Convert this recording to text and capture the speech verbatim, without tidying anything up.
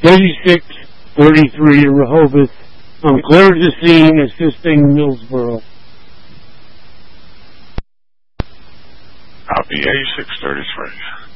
thirty-six thirty-three Rehoboth. I'm clear to scene, assisting Millsboro. Copy eighty-six thirty-three.